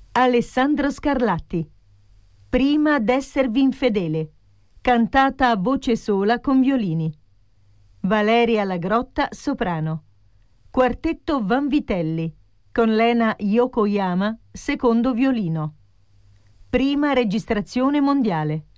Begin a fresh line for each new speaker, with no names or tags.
Alessandro Scarlatti. Prima d'esservi infedele, cantata a voce sola con violini. Valeria La Grotta, soprano. Quartetto Vanvitelli, con Lena Yokoyama, secondo violino. Prima registrazione mondiale.